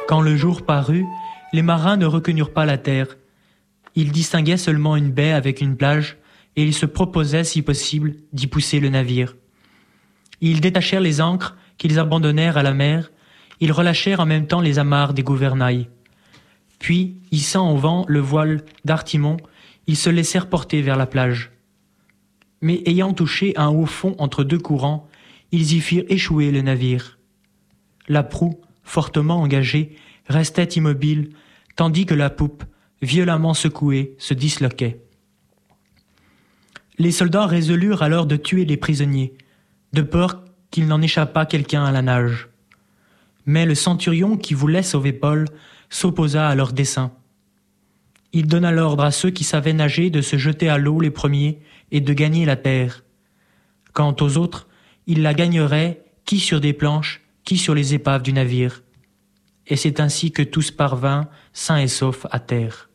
Quand le jour parut, les marins ne reconnurent pas la terre. Ils distinguaient seulement une baie avec une plage, et ils se proposaient, si possible, d'y pousser le navire. Ils détachèrent les ancres qu'ils abandonnèrent à la mer, ils relâchèrent en même temps les amarres des gouvernails. Puis, hissant au vent le voile d'artimon, ils se laissèrent porter vers la plage. Mais ayant touché un haut fond entre deux courants, ils y firent échouer le navire. La proue, fortement engagée, restait immobile, tandis que la poupe, violemment secouée, se disloquait. Les soldats résolurent alors de tuer les prisonniers, de peur qu'il n'en échappât quelqu'un à la nage. Mais le centurion qui voulait sauver Paul s'opposa à leur dessein. Il donna l'ordre à ceux qui savaient nager de se jeter à l'eau les premiers et de gagner la terre. Quant aux autres, ils la gagneraient, qui sur des planches, qui sur les épaves du navire. Et c'est ainsi que tous parvinrent, sains et saufs, à terre.